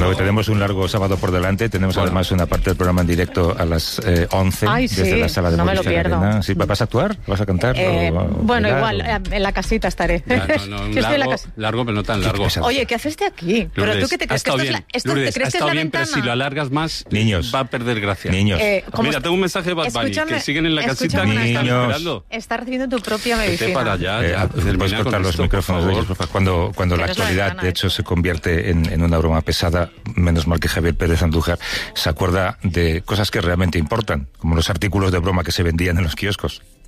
Bueno, tenemos un largo sábado por delante. Tenemos además una parte del programa en directo a las 11 desde la sala de Movistar Arena. ¿Sí, ¿vas a actuar? ¿Vas a cantar? Bueno, igual, en la casita estaré. Largo, pero no tan largo. Oye, ¿qué haces aquí? Lourdes, ¿Pero tú qué te crees? Lourdes, ha estado bien, pero si lo alargas más, va a perder gracia. Niños. Mira, tengo un mensaje de Bad Bunny, que siguen en la casita que están esperando. Está recibiendo tu propia medicina. Vete para allá. Puedes cortar los micrófonos de ellos, por favor. Cuando la actualidad, de hecho, se convierte en una broma pesada, menos mal que Javier Pérez Andújar se acuerda de cosas que realmente importan, como los artículos de broma que se vendían en los kioscos.